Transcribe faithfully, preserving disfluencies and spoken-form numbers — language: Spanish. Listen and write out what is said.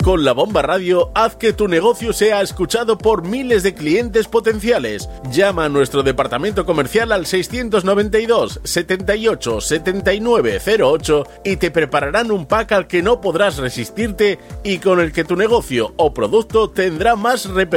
Con La Bomba Radio, haz que tu negocio sea escuchado por miles de clientes potenciales. Llama a nuestro departamento comercial al seiscientos noventa y dos, setenta y ocho, setenta y nueve cero ocho y te prepararán un pack al que no podrás resistirte y con el que tu negocio o producto tendrá más repercusión